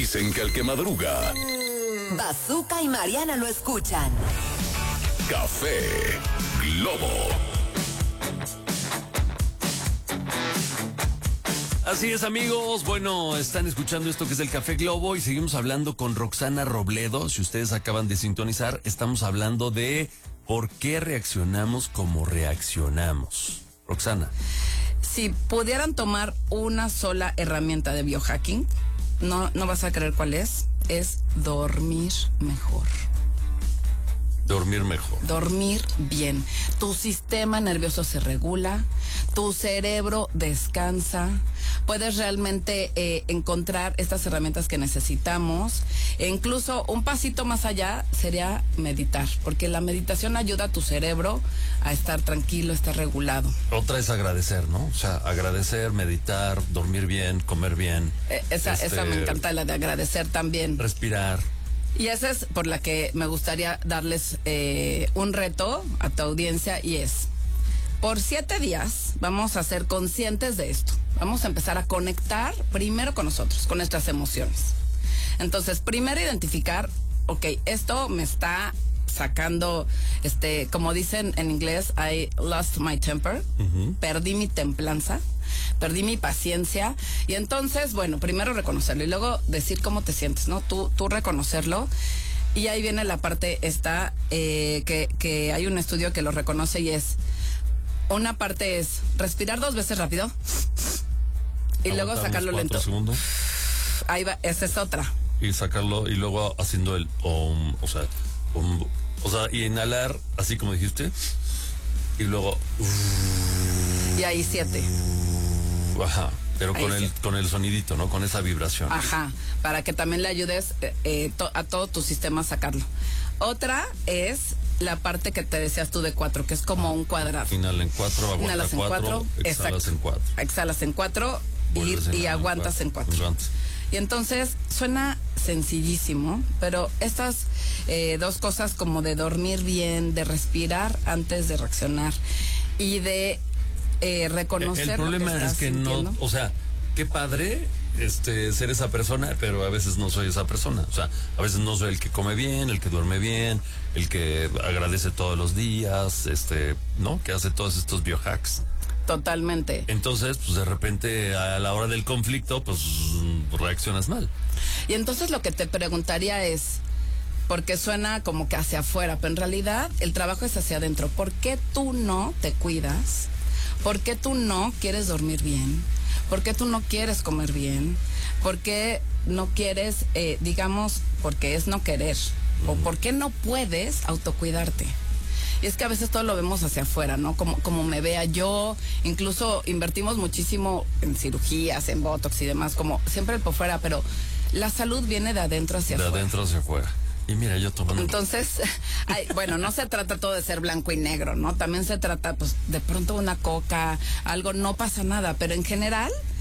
Dicen que el que madruga. Bazooka y Mariana lo escuchan. Café Globo. Así es, amigos. Bueno, están escuchando esto que es el Café Globo y seguimos hablando con Roxana Robledo. Si ustedes acaban de sintonizar, estamos hablando de por qué reaccionamos como reaccionamos. Roxana. Si pudieran tomar una sola herramienta de biohacking, no vas a creer cuál es dormir mejor. Dormir mejor. Dormir bien. Tu sistema nervioso se regula, tu cerebro descansa, puedes realmente encontrar estas herramientas que necesitamos. E incluso un pasito más allá sería meditar, porque la meditación ayuda a tu cerebro a estar tranquilo, estar regulado. Otra es agradecer, ¿no? O sea, agradecer, meditar, dormir bien, comer bien. Esa me encanta, la de agradecer también. Respirar. Y esa es por la que me gustaría darles un reto a tu audiencia, y es, por 7 días vamos a ser conscientes de esto. Vamos a empezar a conectar primero con nosotros, con nuestras emociones. Entonces, primero identificar, ok, esto me está sacando, como dicen en inglés, I lost my temper, perdí mi templanza, perdí mi paciencia. Y entonces, bueno, primero reconocerlo y luego decir cómo te sientes, ¿no? Tú reconocerlo. Y ahí viene la parte esta, que hay un estudio que lo reconoce, y es, una parte es respirar 2 veces rápido y luego sacarlo lento. Segundos. Ahí va, esa es otra. Y sacarlo y luego haciendo el o sea, y inhalar así como dijiste, y luego y ahí 7. Ajá, pero ahí con el sonidito, ¿no? Con esa vibración. Ajá, para que también le ayudes a todo tu sistema a sacarlo. Otra es la parte que te decías tú de 4, que es como un cuadrado. Inhala en 4, aguanta Inhalas en 4, exhalas en 4. Exhalas en 4 y aguantas en 4. Y entonces suena sencillísimo, pero estas 2 cosas, como de dormir bien, de respirar antes de reaccionar y de reconocer. El problema lo que es que sintiendo. no, o sea, qué padre ser esa persona, pero a veces no soy esa persona. O sea, a veces no soy el que come bien, el que duerme bien, el que agradece todos los días, ¿no? Que hace todos estos biohacks. Totalmente. Entonces, pues de repente a la hora del conflicto, pues reaccionas mal. Y entonces lo que te preguntaría es, porque suena como que hacia afuera, pero en realidad el trabajo es hacia adentro. ¿Por qué tú no te cuidas? ¿Por qué tú no quieres dormir bien? ¿Por qué tú no quieres comer bien? ¿Por qué no quieres, porque es no querer? ¿O por qué no puedes autocuidarte? Y es que a veces todo lo vemos hacia afuera, ¿no? Como me vea yo. Incluso invertimos muchísimo en cirugías, en botox y demás, como siempre por fuera, pero la salud viene de adentro hacia afuera. De adentro hacia afuera. Y mira, yo tomando. Entonces, bueno, no se trata todo de ser blanco y negro, ¿no? También se trata, pues, de pronto una coca, algo, no pasa nada, pero en general